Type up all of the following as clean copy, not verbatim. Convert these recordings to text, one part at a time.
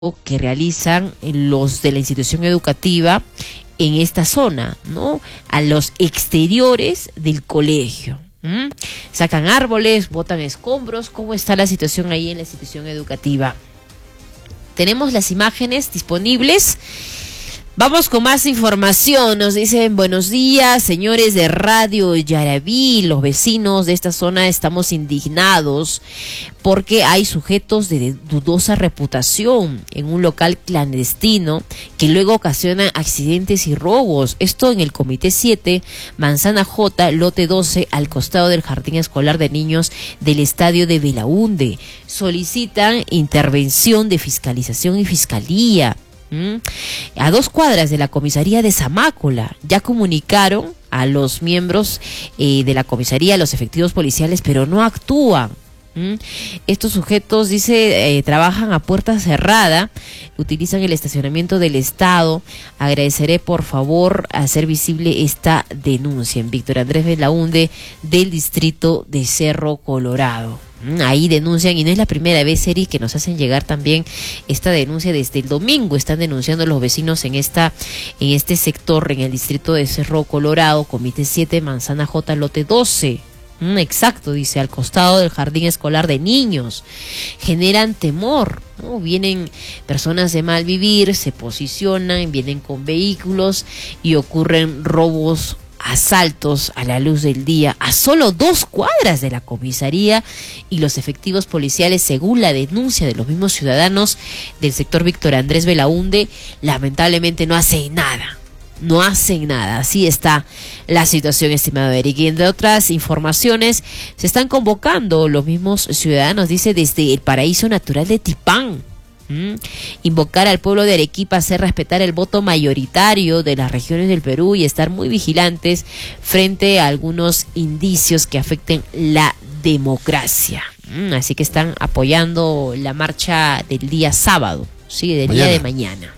que realizan los de la institución educativa en esta zona, ¿no? A los exteriores del colegio. Sacan árboles, botan escombros. ¿Cómo está la situación ahí en la institución educativa? Tenemos las imágenes disponibles. Vamos con más información. Nos dicen: buenos días, señores de Radio Yaraví. Los vecinos de esta zona estamos indignados porque hay sujetos de dudosa reputación en un local clandestino que luego ocasionan accidentes y robos. Esto en el Comité 7, Manzana J, lote 12, al costado del Jardín Escolar de Niños del Estadio de Belaúnde. Solicitan intervención de fiscalización y fiscalía. A 2 cuadras de la comisaría de Zamácola. Ya comunicaron a los miembros de la comisaría, a los efectivos policiales, pero no actúan. Estos sujetos, dice, trabajan a puerta cerrada, utilizan el estacionamiento del Estado. Agradeceré por favor hacer visible esta denuncia. En Víctor Andrés Belaúnde, del distrito de Cerro Colorado. Ahí denuncian, y no es la primera vez, Eri, que nos hacen llegar también esta denuncia. Desde el domingo están denunciando los vecinos en este sector, en el distrito de Cerro Colorado, Comité 7, Manzana J, lote 12. Exacto, dice, al costado del Jardín Escolar de Niños. Generan temor, ¿no? Vienen personas de mal vivir, se posicionan, vienen con vehículos y ocurren robos, asaltos a la luz del día, a solo 2 cuadras de la comisaría, y los efectivos policiales, según la denuncia de los mismos ciudadanos del sector Víctor Andrés Belaúnde, lamentablemente no hacen nada. No hacen nada. Así está la situación, estimado Eric. Y entre otras informaciones, se están convocando los mismos ciudadanos, dice, desde el paraíso natural de Tipán. Invocar al pueblo de Arequipa a hacer respetar el voto mayoritario de las regiones del Perú y estar muy vigilantes frente a algunos indicios que afecten la democracia. Así que están apoyando la marcha del día sábado, sí, del día de mañana.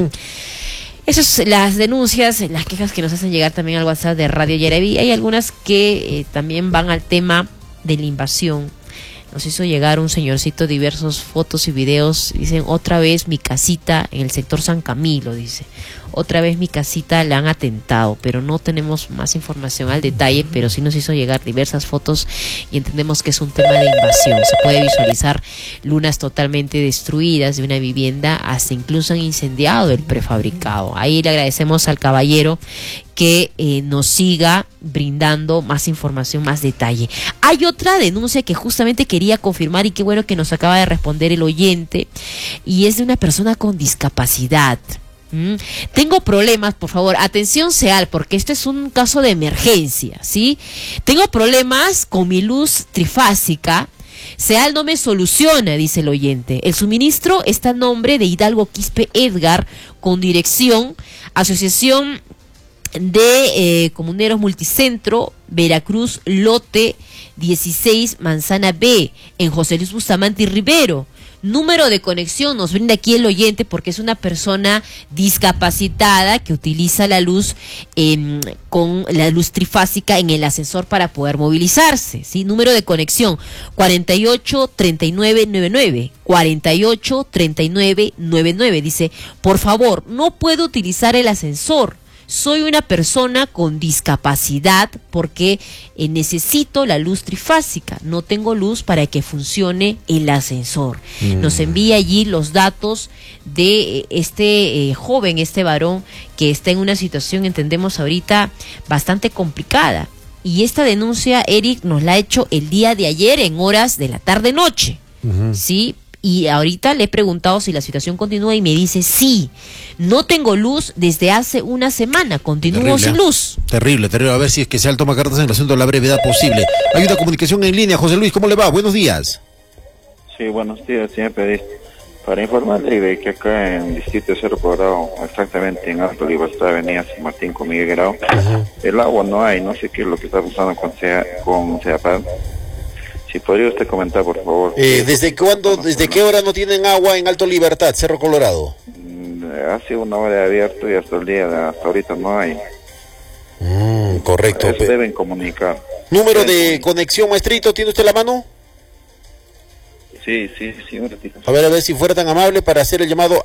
Esas son las denuncias, las quejas que nos hacen llegar también al WhatsApp de Radio Yaraví. Hay algunas que también van al tema de la invasión. Nos hizo llegar un señorcito diversos fotos y videos. Dicen: otra vez mi casita en el sector San Camilo, dice. Otra vez mi casita la han atentado, pero no tenemos más información al detalle, pero sí nos hizo llegar diversas fotos y entendemos que es un tema de invasión. Se puede visualizar lunas totalmente destruidas de una vivienda, hasta incluso han incendiado el prefabricado. Ahí le agradecemos al caballero que nos siga brindando más información, más detalle. Hay otra denuncia que justamente quería confirmar, y qué bueno que nos acaba de responder el oyente, y es de una persona con discapacidad. Tengo problemas, por favor, atención SEAL, porque este es un caso de emergencia, ¿sí? Tengo problemas con mi luz trifásica. SEAL no me soluciona, dice el oyente. El suministro está a nombre de Hidalgo Quispe Edgar, con dirección Asociación de Comuneros Multicentro, Veracruz, lote 16, Manzana B, en José Luis Bustamante y Rivero. Número de conexión nos brinda aquí el oyente, porque es una persona discapacitada que utiliza la luz con la luz trifásica en el ascensor para poder movilizarse, ¿sí? Número de conexión 483999, 483999. Dice: por favor, no puedo utilizar el ascensor. Soy una persona con discapacidad porque necesito la luz trifásica. No tengo luz para que funcione el ascensor. Nos envía allí los datos de este joven, este varón, que está en una situación, entendemos ahorita, bastante complicada. Y esta denuncia, Eric, nos la ha hecho el día de ayer en horas de la tarde-noche. ¿Sí? Y ahorita le he preguntado si la situación continúa y me dice: sí, no tengo luz desde hace una semana, continúo sin luz. Terrible. A ver si es que SEAL toma cartas en el asunto a la brevedad posible. Hay una comunicación en línea. José Luis, ¿cómo le va? Buenos días. Sí, buenos días, señor periodista. Para informarle de que acá en el distrito de Cerro Colorado, exactamente en Alto Libertad, Avenida San Martín con Miguel Grau, el agua no hay, no sé qué es lo que está pasando con SEAPAD. Si podría usted comentar, por favor. ¿Desde qué hora no tienen agua en Alto Libertad, Cerro Colorado? Hace una hora de abierto y hasta ahorita no hay. Correcto. Deben comunicar. ¿Número de conexión, maestrito, tiene usted la mano? Sí, un ratito. A ver si fuera tan amable para hacer el llamado